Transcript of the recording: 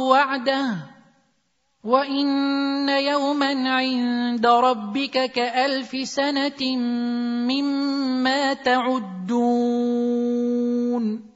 وعده وإن يوما عند ربك كألف سنة مما تعدون